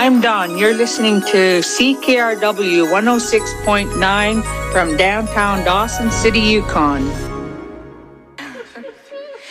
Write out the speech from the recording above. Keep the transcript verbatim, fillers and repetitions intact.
I'm Dawn. You're listening to C K R W one oh six point nine from downtown Dawson City, Yukon.